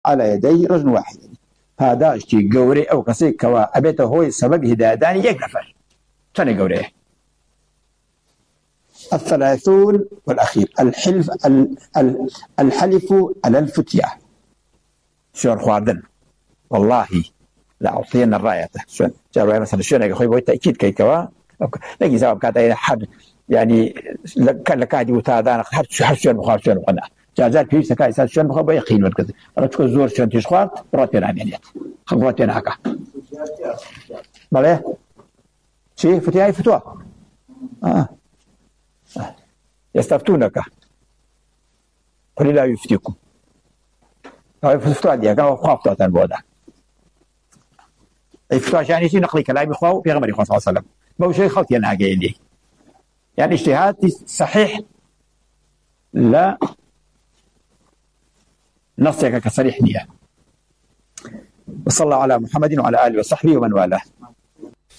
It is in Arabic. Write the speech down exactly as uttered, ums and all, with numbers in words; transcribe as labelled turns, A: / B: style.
A: على يدي رجل واحد. هذا اشتي قوري أو كسي كوا أبيته هو سبب هدايتان يقنفر ثاني قوري. الثلاثون والأخير الحلف الحلف على الفتية. شون خواردن والله لا أعطينا الراية شون جاء مثلا شون يا أخوي بقول تأكيد كي كوا لقي جواب كذا حد يعني كان لكادي وتادان حد شو حد شون بخار شون قناع جازات في سكاي سال شون بخار بيقين وكذا أنا تقول زور شون تشخوات راتين عمليات خبرتين هكا بله شيء فتية فتوى آه يستفتونك قل لا يفتيكم هاي فتوى دي كانوا خافتوا تنبودا فتوى يعني شيء نقلي كلام يخاو في غمر صلى الله عليه وسلم ما شيء خلط ينعجي لي يعني اجتهاد صحيح لا نصيك كصريح نية. وصلى الله على محمد وعلى آله وصحبه ومن والاه.